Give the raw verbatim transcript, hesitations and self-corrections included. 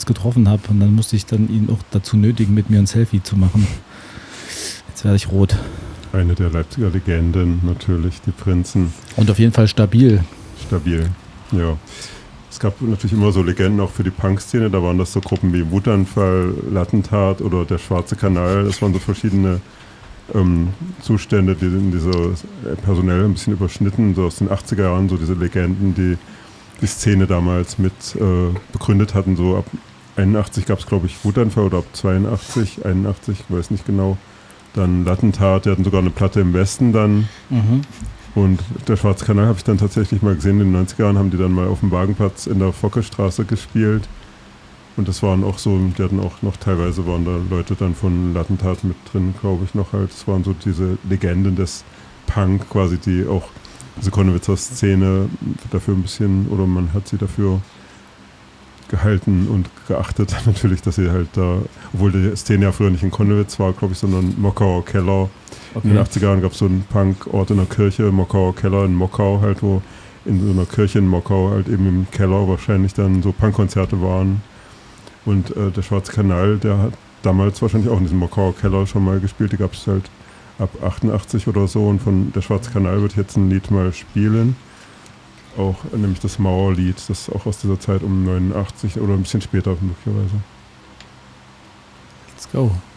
kurz getroffen habe und dann musste ich dann ihn auch dazu nötigen, mit mir ein Selfie zu machen. Jetzt werde ich rot. Eine der Leipziger Legenden natürlich, die Prinzen. Und auf jeden Fall stabil. Stabil, ja. Es gab natürlich immer so Legenden auch für die Punk-Szene, da waren das so Gruppen wie Wutanfall, Lattentat oder der Schwarze Kanal, das waren so verschiedene ähm, Zustände, die in dieser äh, personell ein bisschen überschnitten, so aus den achtziger Jahren, so diese Legenden, die die Szene damals mit äh, begründet hatten, so ab einundachtzig gab es glaube ich Wutanfall oder ab zweiundachtzig, einundachtzig, ich weiß nicht genau, dann Lattentat, die hatten sogar eine Platte im Westen dann. Mhm. Und der Schwarze Kanal habe ich dann tatsächlich mal gesehen, in den neunziger Jahren haben die dann mal auf dem Wagenplatz in der Fockestraße gespielt. Und das waren auch so, die hatten auch noch, teilweise waren da Leute dann von Lattentat mit drin, glaube ich, noch halt. Das waren so diese Legenden des Punk quasi, die auch diese Konnewitzer Szene dafür ein bisschen, oder man hat sie dafür gehalten und geachtet natürlich, dass sie halt da, obwohl die Szene ja früher nicht in Konnewitz war, glaube ich, sondern Mockauer Keller. Okay. In den achtziger Jahren gab es so einen Punk-Ort in der Kirche, Mockauer Keller in Mockau halt, wo in so einer Kirche in Mockau halt eben im Keller wahrscheinlich dann so Punkkonzerte waren. Und äh, der Schwarze Kanal, der hat damals wahrscheinlich auch in diesem Mockauer Keller schon mal gespielt, die gab es halt ab achtundachtzig oder so, und von der Schwarze Kanal wird jetzt ein Lied mal spielen. Auch nämlich das Mauerlied, das ist auch aus dieser Zeit um neunundachtzig oder ein bisschen später möglicherweise. Let's go.